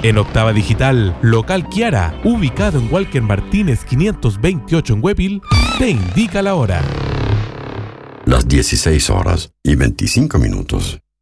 En Octava Digital, local Kiara, ubicado en Walker Martínez 528 en Huepil, te indica la hora. Las 16 horas y 25 minutos.